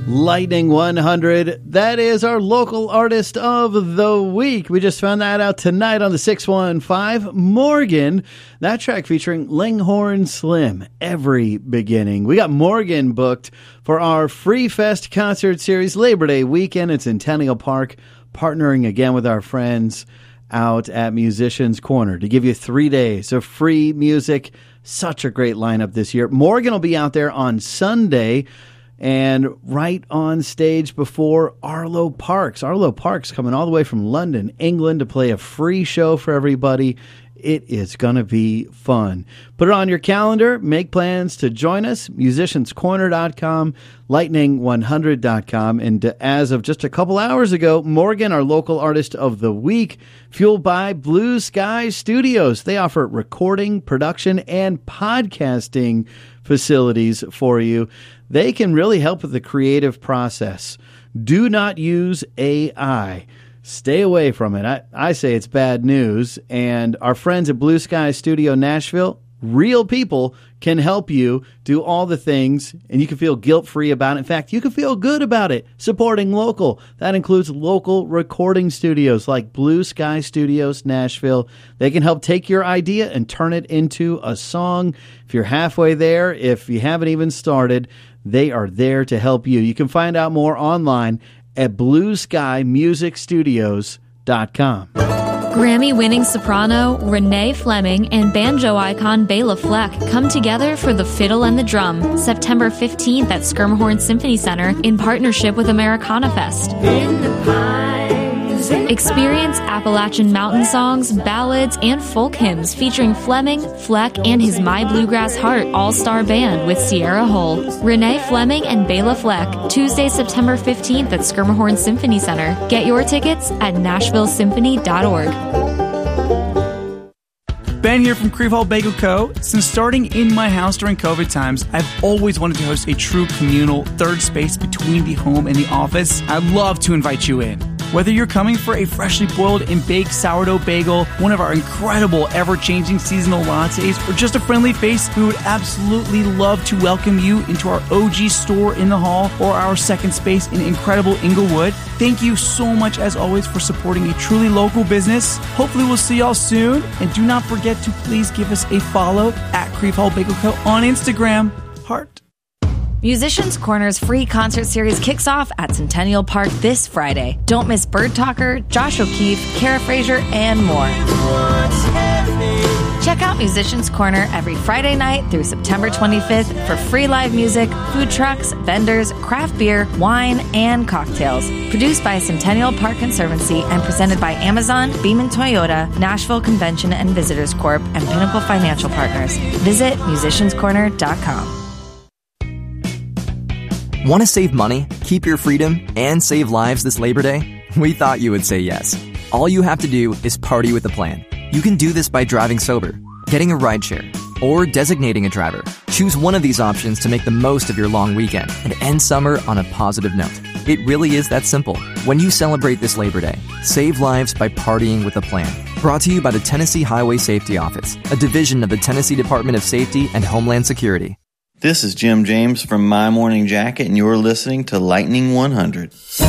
Lightning 100, that is our local artist of the week. We just found that out tonight on the 615. Morgan, that track featuring Langhorne Slim, Every Beginning. We got Morgan booked for our Free Fest concert series Labor Day weekend in Centennial Park, partnering again with our friends out at Musicians Corner to give you 3 days of free music. Such a great lineup this year. Morgan will be out there on Sunday and right on stage before Arlo Parks. Arlo Parks coming all the way from London, England to play a free show for everybody. It is going to be fun. Put it on your calendar. Make plans to join us. MusiciansCorner.com, Lightning100.com. And as of just a couple hours ago, Morgan, our local artist of the week, fueled by Blue Sky Studios. They offer recording, production, and podcasting facilities for you. They can really help with the creative process. Do not use AI. Stay away from it. I say it's bad news. And our friends at Blue Sky Studio Nashville, real people, can help you do all the things, and you can feel guilt-free about it. In fact, you can feel good about it, supporting local. That includes local recording studios like Blue Sky Studios Nashville. They can help take your idea and turn it into a song. If you're halfway there, if you haven't even started, they are there to help you. You can find out more online at blueskymusicstudios.com. Grammy-winning soprano Renee Fleming and banjo icon Bela Fleck come together for The Fiddle and the Drum, September 15th at Skirmhorn Symphony Center in partnership with Americana Fest. Experience Appalachian mountain songs, ballads, and folk hymns featuring Fleming, Fleck, and his My Bluegrass Heart all-star band with Sierra Hull. Renee Fleming and Bela Fleck, Tuesday, September 15th at Skirmhorn Symphony Center. Get your tickets at NashvilleSymphony.org. Ben here from Creve Hall Bagel Co. Since starting in my house during COVID times, I've always wanted to host a true communal third space between the home and the office. I'd love to invite you in. Whether you're coming for a freshly boiled and baked sourdough bagel, one of our incredible ever-changing seasonal lattes, or just a friendly face, we would absolutely love to welcome you into our OG store in the hall or our second space in incredible Inglewood. Thank you so much, as always, for supporting a truly local business. Hopefully we'll see y'all soon. And do not forget to please give us a follow at Creve Hall Bagel Co. on Instagram. Heart. Musicians Corner's free concert series kicks off at Centennial Park this Friday. Don't miss Bird Talker, Josh O'Keefe, Kara Frazier, and more. Check out Musicians Corner every Friday night through September 25th for free live music, food trucks, vendors, craft beer, wine, and cocktails. Produced by Centennial Park Conservancy and presented by Amazon, Beaman Toyota, Nashville Convention and Visitors Corp., and Pinnacle Financial Partners. Visit MusiciansCorner.com. Want to save money, keep your freedom, and save lives this Labor Day? We thought you would say yes. All you have to do is party with a plan. You can do this by driving sober, getting a rideshare, or designating a driver. Choose one of these options to make the most of your long weekend and end summer on a positive note. It really is that simple. When you celebrate this Labor Day, save lives by partying with a plan. Brought to you by the Tennessee Highway Safety Office, a division of the Tennessee Department of Safety and Homeland Security. This is Jim James from My Morning Jacket, and you're listening to Lightning 100.